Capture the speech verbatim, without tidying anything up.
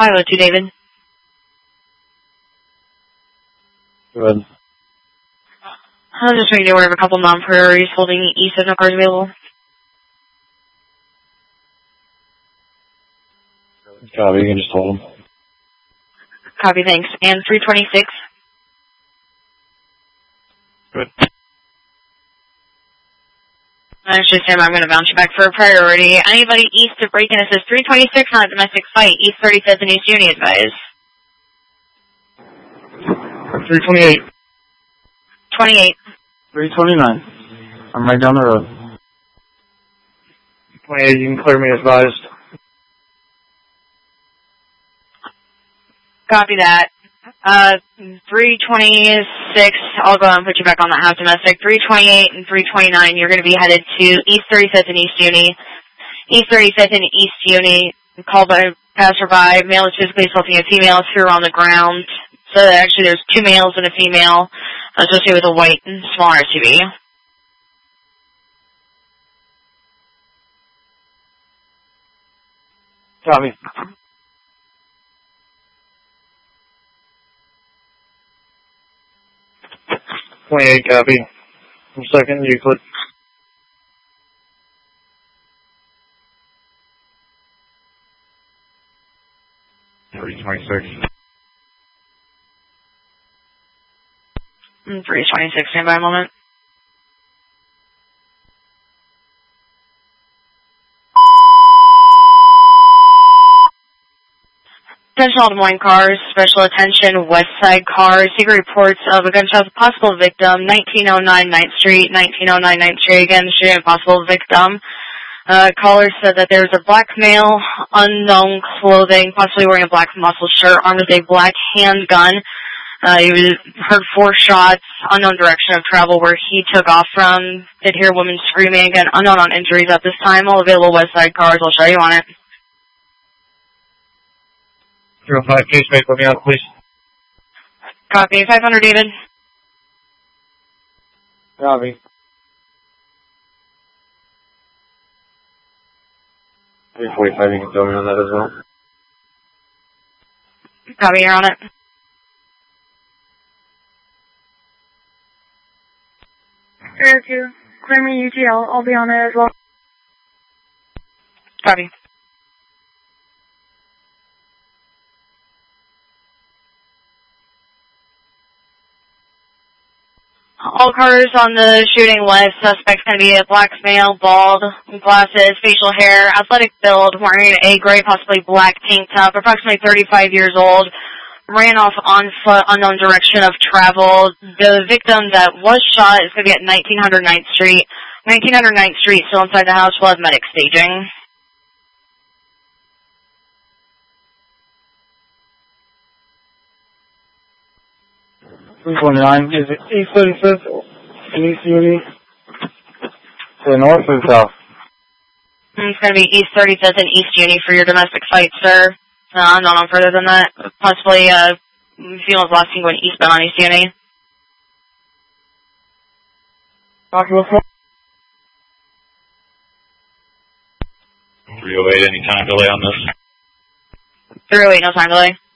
five oh two, David. Good. I was just trying to get rid of a couple non-priorities holding east of no cars available. Copy, you can just hold them. Copy, thanks. And three twenty-six. Good. I was just saying I'm going to bounce you back for a priority. Anybody east of break-in, it says three twenty-six on a domestic fight. East thirty-fifth and East Uni advise. three twenty-eight. twenty-eight. three twenty-nine. I'm right down the road. twenty-eight, you can clear me advised. Copy that. Uh, three twenty-six, I'll go and put you back on that half domestic. three twenty-eight and three twenty-nine, you're going to be headed to East thirty-fifth and East Uni. East thirty-fifth and East Uni, called by passerby. Male is physically assaulting a female, two are on the ground. So actually there's two males and a female associated with a white and small S U V. Copy. twenty-eight, copy. One second, Euclid. three twenty-six. three twenty-six, stand by a moment. Attention all Des Moines cars, special attention West Side cars. Secret reports of a gunshot with a possible victim, nineteen oh nine ninth Street, nineteen oh nine ninth Street, again, shooting a possible victim. Uh, caller said that there's a black male, unknown clothing, possibly wearing a black muscle shirt, armed with a black handgun. Uh, he was, heard four shots, unknown direction of travel where he took off from. Did hear a woman screaming, again, unknown on injuries at this time. All available West Side cars, I'll show you on it. zero five, case make, let me out, please. Copy, five hundred, David. Copy. three forty-five, you can tell me on that as well. Copy, you're on it. Area two, clear me U T L, I'll be on it as well. Copy. All cars on the shooting list. Suspect's going to be a black male, bald, glasses, facial hair, athletic build, wearing a gray, possibly black tank top, approximately thirty-five years old. Ran off on foot, unknown direction of travel. The victim that was shot is going to be at nineteen hundred ninth Street. nineteen hundred ninth Street, still inside the house. We'll have medic staging. three twenty-nine, is it East thirty-fifth and East Uni? To the north or the south? It's going to be East thirty-fifth and East Uni for your domestic fight, sir. Uh, not on further than that. Possibly, uh, female's last seen going eastbound on East Uni. Talking with more? three oh eight, any time delay on this? three oh eight, no time delay.